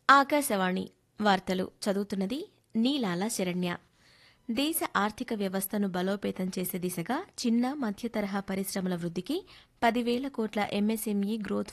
ఆకాశవాణి వార్తలు చదువుతున్నది నీలాల శరణ్య. దేశ ఆర్థిక వ్యవస్థను బలోపేతం చేసే దిశగా చిన్న మధ్య తరహా పరిశ్రమల వృద్ధికి 10,000 కోట్ల ఎంఎస్ఎంఈ గ్రోత్